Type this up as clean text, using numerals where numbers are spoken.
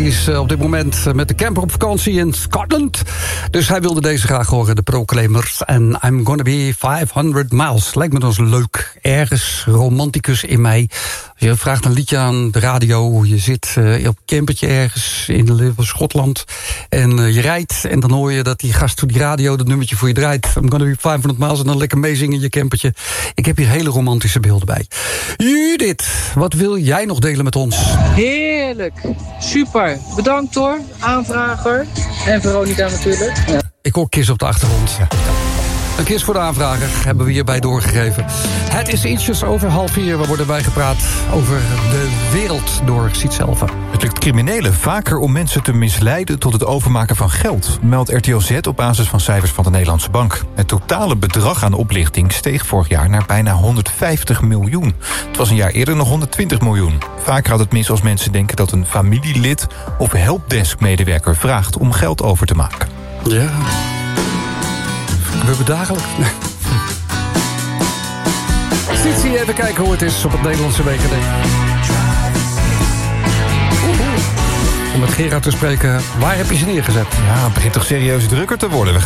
Die is op dit moment met de camper op vakantie in Scotland. Dus hij wilde deze graag horen, de Proclaimers. En I'm gonna be 500 miles. Lijkt me dan zo leuk. Ergens romanticus in mij. Je vraagt een liedje aan de radio. Je zit op een campertje ergens in Schotland. En je rijdt. En dan hoor je dat die gast voor die radio dat nummertje voor je draait. I'm gonna be 500 miles. En dan lekker meezingen in je campertje. Ik heb hier hele romantische beelden bij. Judith, wat wil jij nog delen met ons? Heerlijk. Super. Bedankt hoor. Aanvrager. En Veronica natuurlijk. Ja. Ik hoor Kiss op de achtergrond. Ja. Een kiss voor de aanvrager hebben we hierbij doorgegeven. Het is ietsjes over 3:30. We worden bijgepraat over de wereld door Siet zelf. Het lukt criminelen vaker om mensen te misleiden tot het overmaken van geld, meldt RTL Z op basis van cijfers van de Nederlandse Bank. Het totale bedrag aan oplichting steeg vorig jaar naar bijna 150 miljoen. Het was een jaar eerder nog 120 miljoen. Vaker had het mis als mensen denken dat een familielid of helpdesk-medewerker vraagt om geld over te maken. Ja. We hebben dagelijks. Siet, even kijken hoe het is op het Nederlandse WKD. Om met Gerard te spreken, waar heb je ze neergezet? Ja, het begint toch serieus drukker te worden.